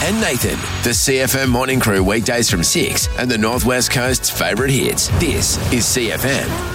and Nathan. The CFM Morning Crew weekdays from 6 and the Northwest Coast's favourite hits. This is CFM.